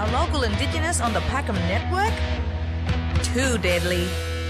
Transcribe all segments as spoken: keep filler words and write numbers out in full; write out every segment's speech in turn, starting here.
local indigenous on the Packham Network? Too deadly.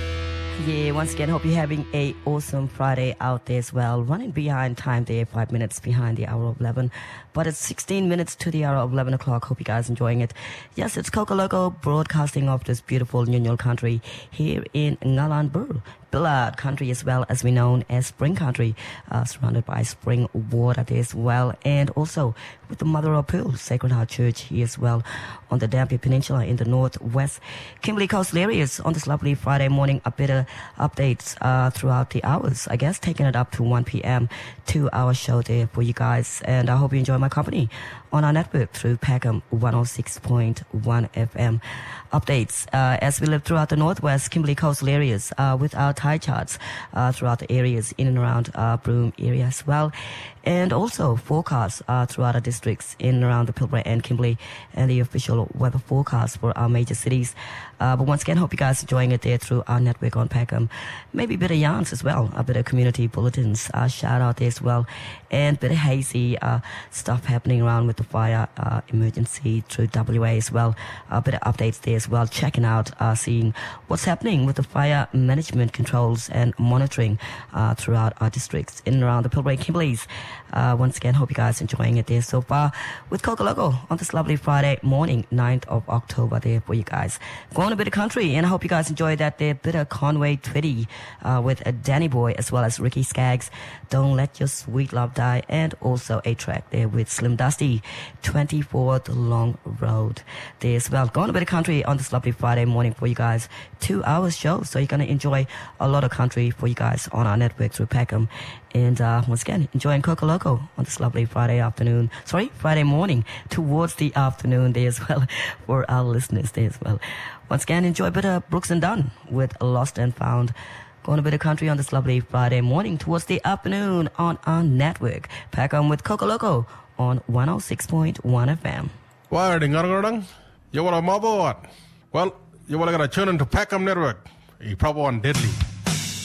Yeah, once again, hope you're having a awesome Friday out there as well. Running behind time there, five minutes behind the hour of eleven. But it's sixteen minutes to the hour of eleven o'clock. Hope you guys enjoying it. Yes, it's Coco Loco broadcasting off this beautiful Nyunyul country here in Ngalan Bur. Billard country as well as we known as Spring country, uh, surrounded by spring water there as well. And also with the Mother of Pearl Sacred Heart Church here as well on the Dampier Peninsula in the northwest Kimberley coastal areas on this lovely Friday morning. A bit of updates uh, throughout the hours, I guess, taking it up to one p.m. two hour show there for you guys. And I hope you enjoy my company on our network through Packham one oh six point one F M. Updates uh, as we live throughout the northwest Kimberley coastal areas uh, with our tide charts uh, throughout the areas in and around uh, Broome area as well. And also forecasts uh, throughout our districts in and around the Pilbara and Kimberley and the official weather forecast for our major cities. Uh, but once again, hope you guys enjoying it there through our network on Packham. Maybe a bit of yarns as well, a bit of community bulletins, uh, shout out there as well. And a bit of hazy uh, stuff happening around with the fire uh, emergency through W A as well. A bit of updates there as well, checking out, uh, seeing what's happening with the fire management controls and monitoring uh, throughout our districts in and around the Pilbara and Kimberleys. Uh, once again, hope you guys enjoying it there so far with Coco Loco on this lovely Friday morning, ninth of October there for you guys. Going a bit of country, and I hope you guys enjoy that there bit of Conway Twitty uh, with a Danny Boy as well as Ricky Skaggs, Don't Let Your Sweet Love Die, and also a track there with Slim Dusty, twenty-fourth Long Road there as well. Going a bit of country on this lovely Friday morning for you guys. Two hours show, so you're going to enjoy a lot of country for you guys on our network through Packham. And uh, once again, enjoying Coco Loco on this lovely Friday afternoon, sorry, Friday morning towards the afternoon there as well for our listeners there as well. Once again, enjoy a bit of Brooks and Dunn with Lost and Found. Going a bit of country on this lovely Friday morning towards the afternoon on our network. Pack on with Coco Loco on one oh six point one F M. Why are you You want a mobile what? Well, you want to tune into Packham Network. You probably want deadly.